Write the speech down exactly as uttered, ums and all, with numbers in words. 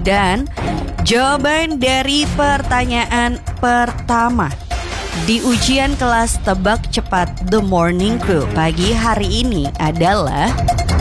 Dan jawaban dari pertanyaan pertama di ujian kelas tebak cepat The Morning Crew pagi hari ini adalah